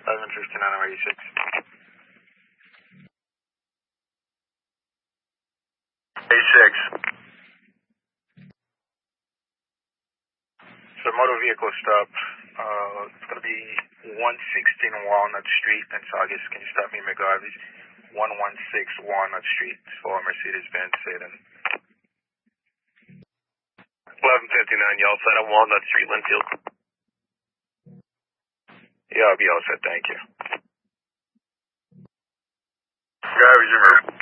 1159 86. So motor vehicle stop, it's going to be 116 Walnut Street in Saugus. Can you stop me, McGarvey's? 116 Walnut Street for Mercedes-Benz Sedan. 1159, y'all set on Walnut Street, Linfield. Yeah, I'll be all set, thank you. Garbage removal.